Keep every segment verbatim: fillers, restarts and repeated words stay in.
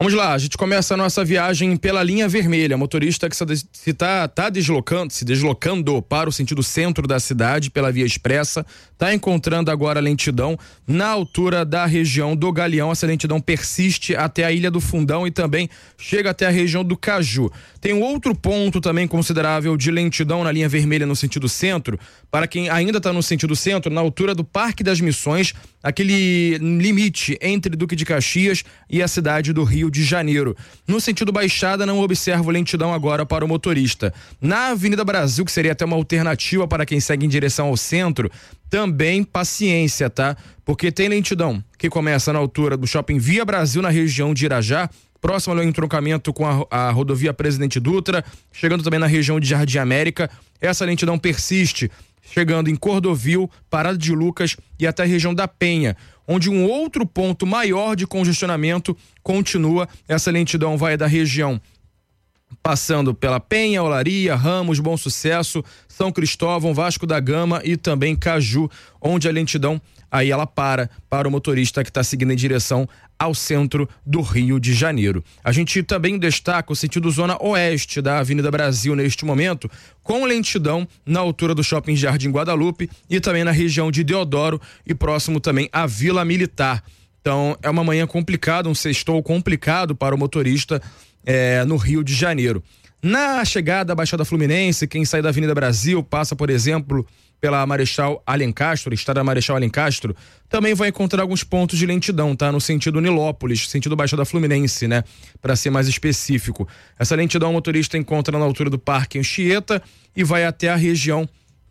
Vamos lá, a gente começa a nossa viagem pela linha vermelha. Motorista que se tá, tá deslocando, se deslocando para o sentido centro da cidade pela via expressa, está encontrando agora lentidão na altura da região do Galeão. Essa lentidão persiste até a Ilha do Fundão e também chega até a região do Caju. Tem um outro ponto também considerável de lentidão na linha vermelha no sentido centro, para quem ainda está no sentido centro, na altura do Parque das Missões, aquele limite entre Duque de Caxias e a cidade do Rio de Janeiro. No sentido baixada, não observo lentidão agora para o motorista. Na Avenida Brasil, que seria até uma alternativa para quem segue em direção ao centro, também paciência, tá? Porque tem lentidão que começa na altura do Shopping Via Brasil, na região de Irajá, próximo ao entroncamento com a, a rodovia Presidente Dutra, chegando também na região de Jardim América. Essa lentidão persiste, chegando em Cordovil, Parada de Lucas e até a região da Penha, onde um outro ponto maior de congestionamento continua. Essa lentidão vai da região passando pela Penha, Olaria, Ramos, Bom Sucesso, São Cristóvão, Vasco da Gama e também Caju, onde a lentidão aí ela para para o motorista que está seguindo em direção ao centro do Rio de Janeiro. A gente também destaca o sentido zona oeste da Avenida Brasil neste momento, com lentidão na altura do Shopping Jardim Guadalupe e também na região de Deodoro e próximo também à Vila Militar. Então é uma manhã complicada, um sextou complicado para o motorista é, no Rio de Janeiro. Na chegada à Baixada Fluminense, quem sai da Avenida Brasil passa, por exemplo, pela Marechal Alencastro, estrada Marechal Alencastro, também vai encontrar alguns pontos de lentidão, tá? No sentido Nilópolis, sentido Baixada Fluminense, né? Para ser mais específico. Essa lentidão o motorista encontra na altura do Parque Anchieta e vai até a região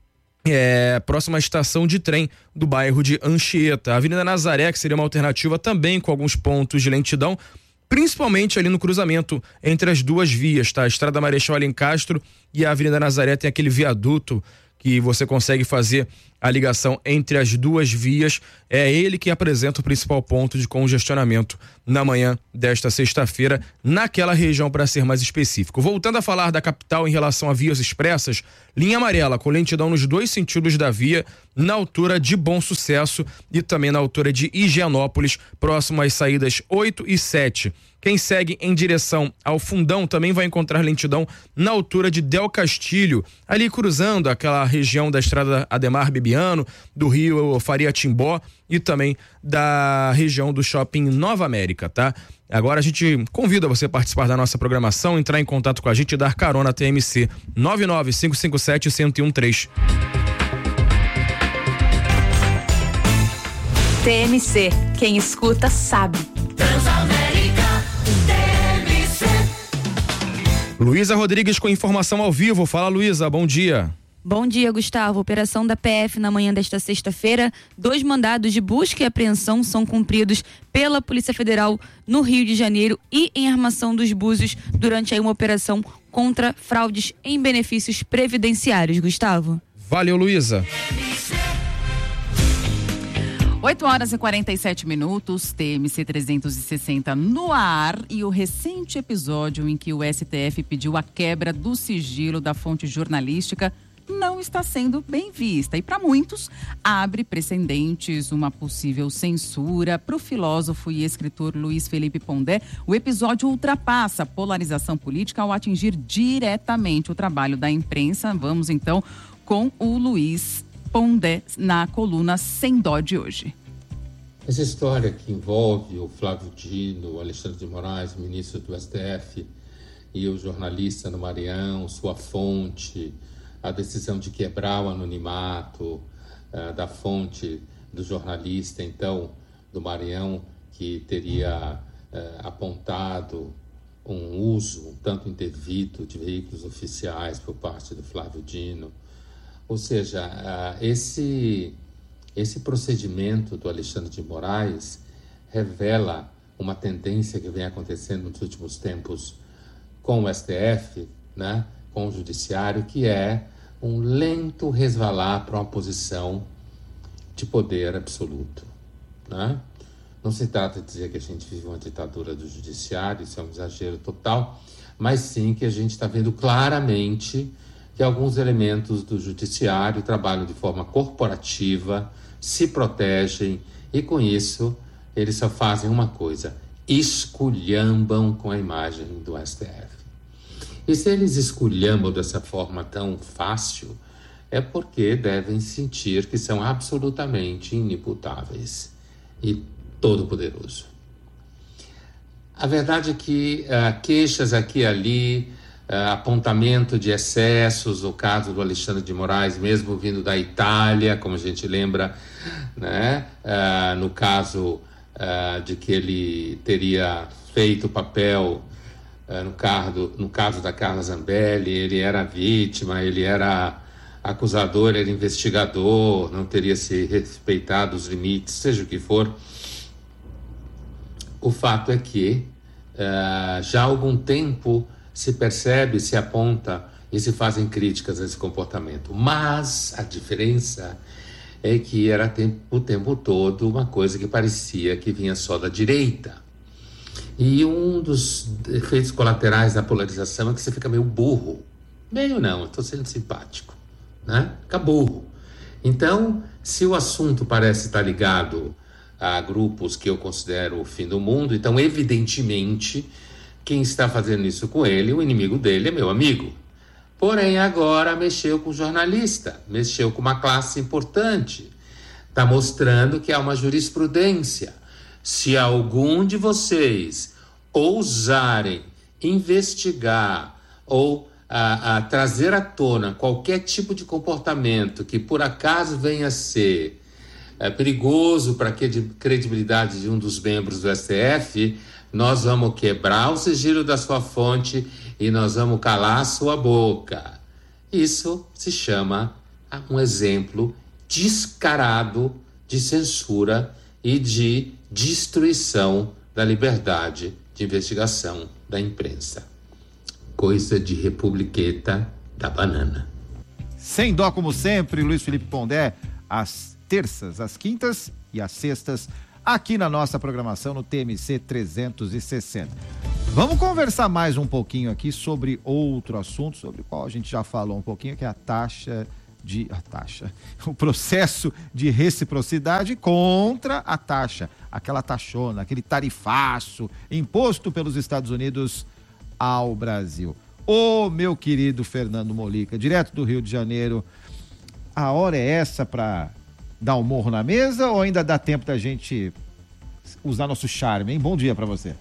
é, próxima à estação de trem do bairro de Anchieta. A Avenida Nazaré, que seria uma alternativa também com alguns pontos de lentidão, principalmente ali no cruzamento entre as duas vias, tá? A estrada Marechal Alencastro e a Avenida Nazaré tem aquele viaduto que você consegue fazer a ligação entre as duas vias. É ele que apresenta o principal ponto de congestionamento na manhã desta sexta-feira, naquela região, para ser mais específico. Voltando a falar da capital em relação a vias expressas, linha amarela com lentidão nos dois sentidos da via, na altura de Bom Sucesso e também na altura de Higienópolis, próximo às saídas oito e sete. Quem segue em direção ao Fundão também vai encontrar lentidão na altura de Del Castilho, ali cruzando aquela região da estrada Ademar Bibiano, do Rio Faria Timbó e também da região do Shopping Nova América, tá? Agora a gente convida você a participar da nossa programação, entrar em contato com a gente e dar carona T M C nove nove cinco cinco sete, um zero um três. T M C, quem escuta sabe. Luísa Rodrigues com informação ao vivo. Fala, Luísa, bom dia. Bom dia, Gustavo. Operação da P F na manhã desta sexta-feira. Dois mandados de busca e apreensão são cumpridos pela Polícia Federal no Rio de Janeiro e em Armação dos Búzios durante aí uma operação contra fraudes em benefícios previdenciários, Gustavo. Valeu, Luísa. oito horas e quarenta e sete minutos, T M C trezentos e sessenta no ar, e o recente episódio em que o S T F pediu a quebra do sigilo da fonte jornalística não está sendo bem vista e, para muitos, abre precedentes, uma possível censura. Para o filósofo e escritor Luiz Felipe Pondé, o episódio ultrapassa a polarização política ao atingir diretamente o trabalho da imprensa. Vamos então com o Luiz Pondé na coluna Sem Dó de hoje. Essa história que envolve o Flávio Dino, o Alexandre de Moraes, ministro do S T F, e o jornalista no Maranhão, sua fonte, a decisão de quebrar o anonimato uh, da fonte do jornalista, então, do Maranhão, que teria uh, apontado um uso um tanto indevido de veículos oficiais por parte do Flávio Dino. Ou seja, uh, esse, esse procedimento do Alexandre de Moraes revela uma tendência que vem acontecendo nos últimos tempos com o S T F, né, com o Judiciário, que é um lento resvalar para uma posição de poder absoluto, né? Não se trata de dizer que a gente vive uma ditadura do Judiciário, isso é um exagero total, mas sim que a gente está vendo claramente que alguns elementos do Judiciário trabalham de forma corporativa, se protegem e, com isso, eles só fazem uma coisa: esculhambam com a imagem do S T F. E se eles esculhambam dessa forma tão fácil, é porque devem sentir que são absolutamente inimputáveis e todo-poderoso. A verdade é que uh, queixas aqui e ali, uh, apontamento de excessos, o caso do Alexandre de Moraes, mesmo vindo da Itália, como a gente lembra, né? Uh, no caso uh, de que ele teria feito o papel, uh, no, caso, no caso da Carla Zambelli, ele era vítima, ele era acusador, era investigador, não teria se respeitado os limites, seja o que for. O fato é que uh, já há algum tempo se percebe, se aponta e se fazem críticas a esse comportamento. Mas a diferença é que era tempo, o tempo todo uma coisa que parecia que vinha só da direita. E um dos efeitos colaterais da polarização é que você fica meio burro. Meio não, eu estou sendo simpático, né? Fica burro. Então, se o assunto parece estar ligado a grupos que eu considero o fim do mundo, então evidentemente quem está fazendo isso com ele, o inimigo dele é meu amigo. Porém agora mexeu com o jornalista, mexeu com uma classe importante, está mostrando que há uma jurisprudência. Se algum de vocês ousarem investigar ou a, a trazer à tona qualquer tipo de comportamento que por acaso venha a ser é perigoso para a credibilidade de um dos membros do S T F, nós vamos quebrar o sigilo da sua fonte e nós vamos calar a sua boca. Isso se chama um exemplo descarado de censura e de destruição da liberdade de investigação da imprensa. Coisa de republiqueta da banana. Sem dó, como sempre, Luiz Felipe Pondé, às terças, às quintas e às sextas, aqui na nossa programação no T M C trezentos e sessenta. Vamos conversar mais um pouquinho aqui sobre outro assunto, sobre o qual a gente já falou um pouquinho, que é a taxa de... a taxa, o processo de reciprocidade contra a taxa, aquela taxona, aquele tarifaço imposto pelos Estados Unidos ao Brasil. Ô, meu querido Fernando Molica, direto do Rio de Janeiro, a hora é essa para dar um morro na mesa ou ainda dá tempo da gente usar nosso charme, hein? Bom dia para você.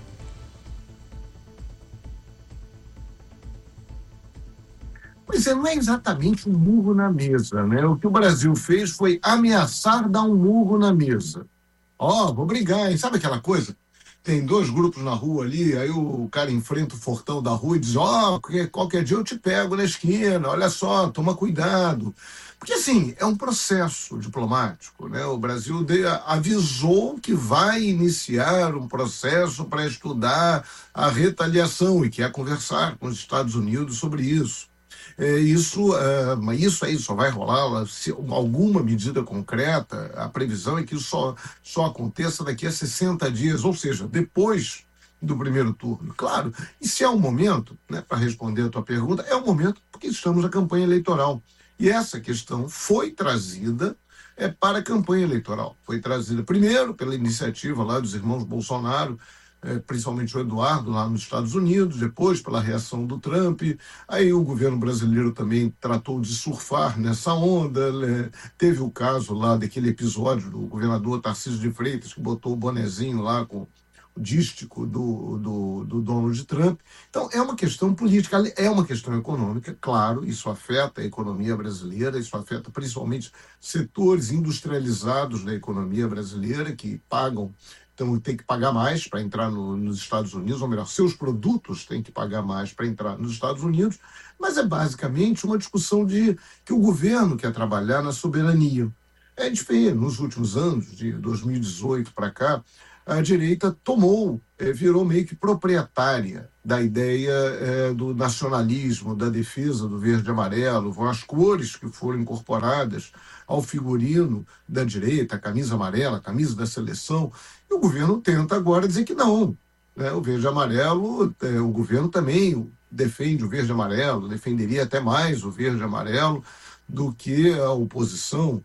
Pois é, não é exatamente um murro na mesa, né? O que o Brasil fez foi ameaçar dar um murro na mesa. Ó, oh, vou brigar, hein? Sabe aquela coisa? Tem dois grupos na rua ali, aí o cara enfrenta o fortão da rua e diz, ó, oh, qualquer dia eu te pego na esquina, olha só, toma cuidado. Porque, assim, é um processo diplomático, né? O Brasil de, avisou que vai iniciar um processo para estudar a retaliação e quer conversar com os Estados Unidos sobre isso. É, isso, é, isso aí só vai rolar se alguma medida concreta. A previsão é que isso só, só aconteça daqui a sessenta dias, ou seja, depois do primeiro turno. Claro, e se é um momento, né, para responder a tua pergunta, é um momento porque estamos na campanha eleitoral. E essa questão foi trazida é, para a campanha eleitoral. Foi trazida primeiro pela iniciativa lá dos irmãos Bolsonaro, é, principalmente o Eduardo lá nos Estados Unidos, depois pela reação do Trump. Aí o governo brasileiro também tratou de surfar nessa onda. Né? Teve o caso lá daquele episódio do governador Tarcísio de Freitas, que botou o bonezinho lá com o dístico do, do, do Donald Trump. Então, é uma questão política, é uma questão econômica, claro, isso afeta a economia brasileira, isso afeta principalmente setores industrializados da economia brasileira que pagam, então tem que pagar mais para entrar no, nos Estados Unidos, ou melhor, seus produtos têm que pagar mais para entrar nos Estados Unidos, mas é basicamente uma discussão de que o governo quer trabalhar na soberania. É diferente, nos últimos anos, de dois mil e dezoito para cá, a direita tomou, é, virou meio que proprietária da ideia é, do nacionalismo, da defesa do verde e amarelo, foram as cores que foram incorporadas ao figurino da direita, a camisa amarela, a camisa da seleção, e o governo tenta agora dizer que não. Né? O verde e amarelo, é, o governo também defende o verde e amarelo, defenderia até mais o verde e amarelo do que a oposição.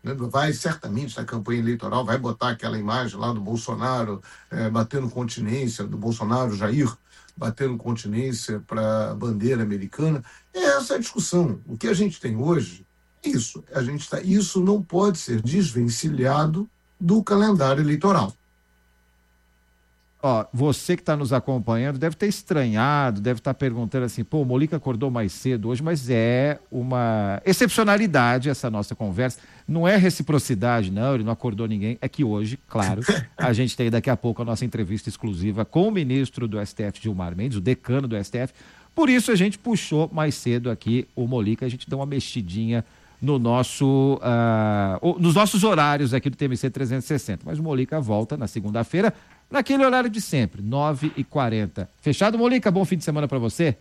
né? Vai certamente na campanha eleitoral, vai botar aquela imagem lá do Bolsonaro é, batendo continência, do Bolsonaro Jair batendo continência para a bandeira americana. É essa a discussão. O que a gente tem hoje é isso. A gente tá, isso não pode ser desvencilhado do calendário eleitoral. Ó, você que está nos acompanhando deve ter estranhado, deve estar perguntando assim, pô, o Molíca acordou mais cedo hoje, mas é uma excepcionalidade essa nossa conversa. Não é reciprocidade, não, ele não acordou ninguém. É que hoje, claro, a gente tem daqui a pouco a nossa entrevista exclusiva com o ministro do S T F, Gilmar Mendes, o decano do S T F. Por isso a gente puxou mais cedo aqui o Molíca, a gente deu uma mexidinha no nosso, uh, nos nossos horários aqui do T M C trezentos e sessenta. Mas o Molíca volta na segunda-feira, naquele horário de sempre, nove e quarenta. Fechado, Molíca? Bom fim de semana para você.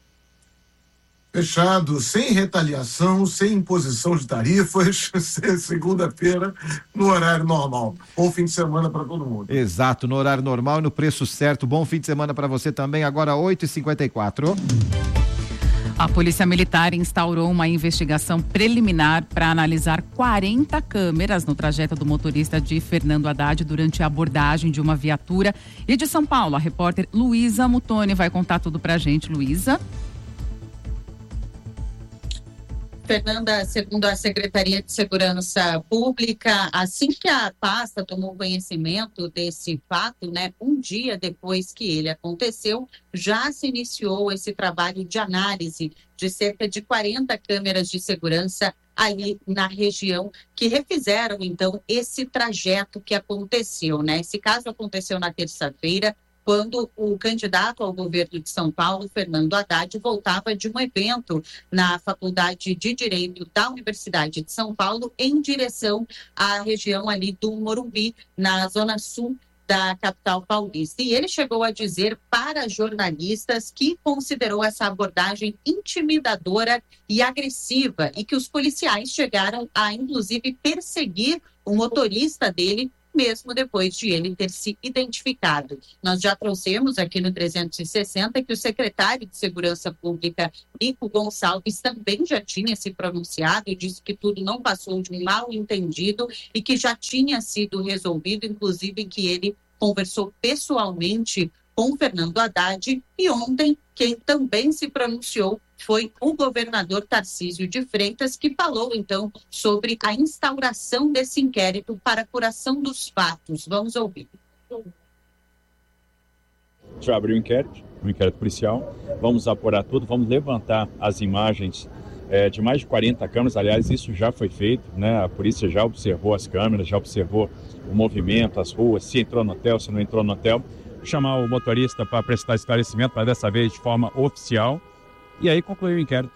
Fechado, sem retaliação, sem imposição de tarifas, segunda-feira, no horário normal. Bom fim de semana para todo mundo. Exato, no horário normal e no preço certo. Bom fim de semana para você também, agora oito e cinquenta e quatro. A Polícia Militar instaurou uma investigação preliminar para analisar quarenta câmeras no trajeto do motorista de Fernando Haddad durante a abordagem de uma viatura. E de São Paulo, a repórter Luísa Mutoni vai contar tudo pra gente. Luísa. Fernanda, segundo a Secretaria de Segurança Pública, assim que a pasta tomou conhecimento desse fato, né, um dia depois que ele aconteceu, já se iniciou esse trabalho de análise de cerca de quarenta câmeras de segurança ali na região que refizeram, então, esse trajeto que aconteceu, né? Esse caso aconteceu na terça-feira, quando o candidato ao governo de São Paulo, Fernando Haddad, voltava de um evento na Faculdade de Direito da Universidade de São Paulo em direção à região ali do Morumbi, na zona sul da capital paulista. E ele chegou a dizer para jornalistas que considerou essa abordagem intimidadora e agressiva e que os policiais chegaram a, inclusive, perseguir o motorista dele mesmo depois de ele ter se identificado. Nós já trouxemos aqui no trezentos e sessenta que o secretário de Segurança Pública, Nico Gonçalves, também já tinha se pronunciado e disse que tudo não passou de um mal entendido e que já tinha sido resolvido, inclusive que ele conversou pessoalmente com Fernando Haddad. E ontem, quem também se pronunciou foi o governador Tarcísio de Freitas, que falou, então, sobre a instauração desse inquérito para apuração dos fatos. Vamos ouvir. A gente vai abrir um inquérito, um inquérito policial, vamos apurar tudo, vamos levantar as imagens é, de mais de quarenta câmeras. Aliás, isso já foi feito, né? A polícia já observou as câmeras, já observou o movimento, as ruas, se entrou no hotel, se não entrou no hotel. Vou chamar o motorista para prestar esclarecimento, mas dessa vez de forma oficial. E aí concluiu o inquérito.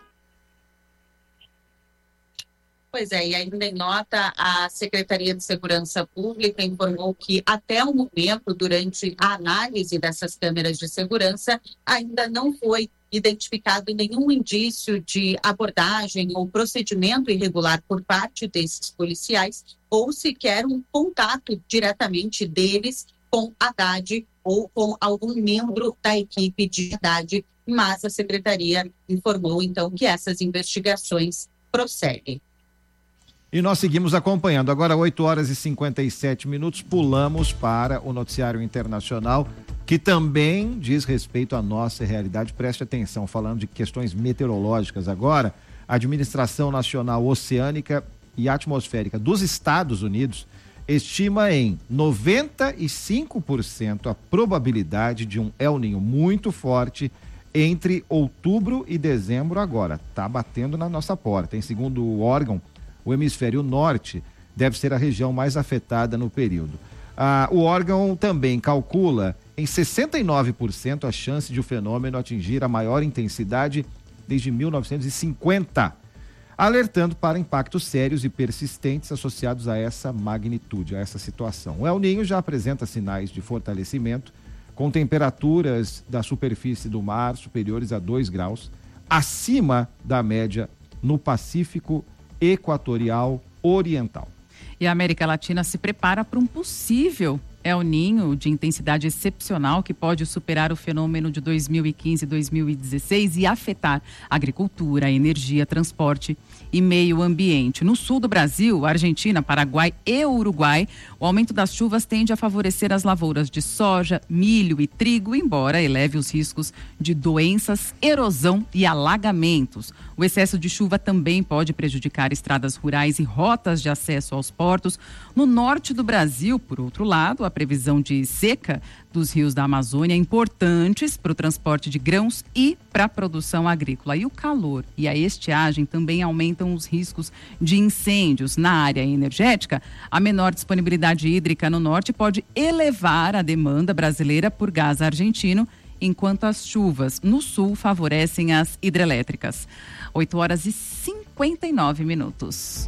Pois é, e ainda em nota, a Secretaria de Segurança Pública informou que até o momento, durante a análise dessas câmeras de segurança, ainda não foi identificado nenhum indício de abordagem ou procedimento irregular por parte desses policiais, ou sequer um contato diretamente deles com Haddad ou com algum membro da equipe de Haddad. Mas a Secretaria informou, então, que essas investigações prosseguem. E nós seguimos acompanhando. Agora, oito horas e cinquenta e sete minutos, pulamos para o noticiário internacional, que também diz respeito à nossa realidade. Preste atenção, falando de questões meteorológicas agora, a Administração Nacional Oceânica e Atmosférica dos Estados Unidos estima em noventa e cinco por cento a probabilidade de um El Niño muito forte entre outubro e dezembro agora. Está batendo na nossa porta. Em segundo o órgão, o hemisfério norte deve ser a região mais afetada no período. Ah, o órgão também calcula em sessenta e nove por cento a chance de o fenômeno atingir a maior intensidade desde mil novecentos e cinquenta, alertando para impactos sérios e persistentes associados a essa magnitude, a essa situação. O El Niño já apresenta sinais de fortalecimento, com temperaturas da superfície do mar superiores a dois graus, acima da média no Pacífico Equatorial Oriental. E a América Latina se prepara para um possível El Niño, de intensidade excepcional, que pode superar o fenômeno de dois mil e quinze e dois mil e dezesseis e afetar agricultura, energia, transporte e meio ambiente. No sul do Brasil, Argentina, Paraguai e Uruguai, o aumento das chuvas tende a favorecer as lavouras de soja, milho e trigo, embora eleve os riscos de doenças, erosão e alagamentos. O excesso de chuva também pode prejudicar estradas rurais e rotas de acesso aos portos. No norte do Brasil, por outro lado, a previsão de seca dos rios da Amazônia é importantes para o transporte de grãos e para a produção agrícola. E o calor e a estiagem também aumentam os riscos de incêndios. Na área energética, a menor disponibilidade hídrica no norte pode elevar a demanda brasileira por gás argentino, enquanto as chuvas no sul favorecem as hidrelétricas. oito horas e cinquenta e nove minutos.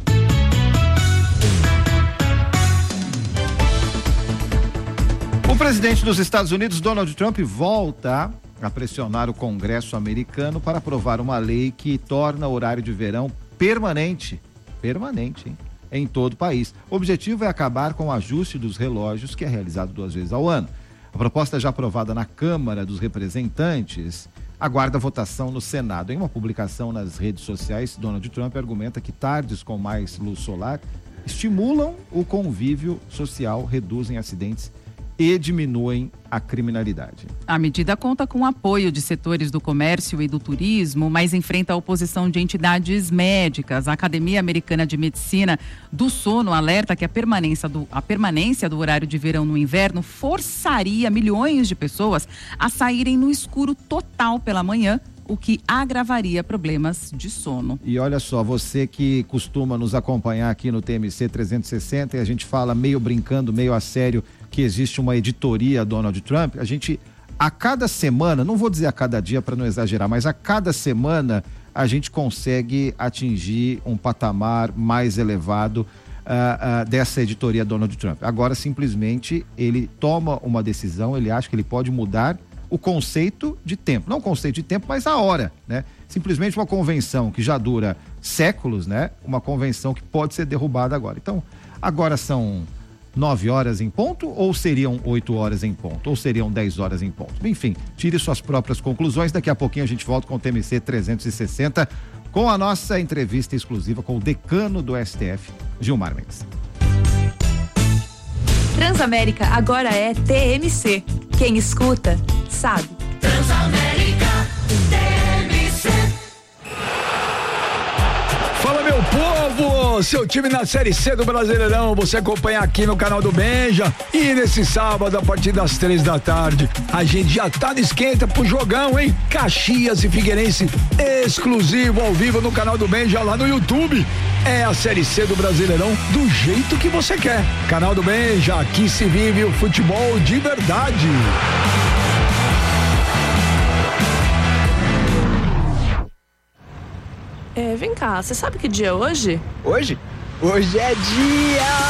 O presidente dos Estados Unidos, Donald Trump, volta a pressionar o Congresso americano para aprovar uma lei que torna o horário de verão permanente, permanente, hein, em todo o país. O objetivo é acabar com o ajuste dos relógios, que é realizado duas vezes ao ano. A proposta já aprovada na Câmara dos Representantes aguarda votação no Senado. Em uma publicação nas redes sociais, Donald Trump argumenta que tardes com mais luz solar estimulam o convívio social, reduzem acidentes e diminuem a criminalidade. A medida conta com o apoio de setores do comércio e do turismo, mas enfrenta a oposição de entidades médicas. A Academia Americana de Medicina do Sono alerta que a permanência do, a permanência do horário de verão no inverno forçaria milhões de pessoas a saírem no escuro total pela manhã, o que agravaria problemas de sono. E olha só, você que costuma nos acompanhar aqui no T M C trezentos e sessenta, e a gente fala meio brincando, meio a sério, que existe uma editoria Donald Trump, a gente, a cada semana, não vou dizer a cada dia para não exagerar, mas a cada semana a gente consegue atingir um patamar mais elevado uh, uh, dessa editoria Donald Trump. Agora, simplesmente, ele toma uma decisão, ele acha que ele pode mudar o conceito de tempo, não o conceito de tempo, mas a hora, né? Simplesmente uma convenção que já dura séculos, né? Uma convenção que pode ser derrubada agora. Então, agora são nove horas em ponto, ou seriam oito horas em ponto, ou seriam dez horas em ponto. Enfim, tire suas próprias conclusões. Daqui a pouquinho a gente volta com o T M C trezentos e sessenta, com a nossa entrevista exclusiva com o decano do S T F, Gilmar Mendes. Transamérica agora é T M C. Quem escuta, sabe. Transamérica T M C. Fala, meu povo! Seu time na Série C do Brasileirão, você acompanha aqui no canal do Benja. E nesse sábado, a partir das três da tarde, a gente já tá no esquenta pro jogão, hein? Caxias e Figueirense, exclusivo ao vivo no canal do Benja, lá no YouTube. É a Série C do Brasileirão do jeito que você quer. Canal do Benja, aqui se vive o futebol de verdade. É, vem cá, você sabe que dia é hoje? Hoje? Hoje é dia